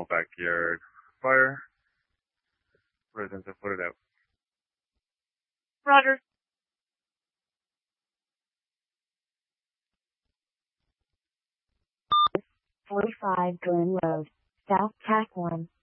backyard fire. Residents have put it out. Roger. .45 Glen Road, South Tack 1.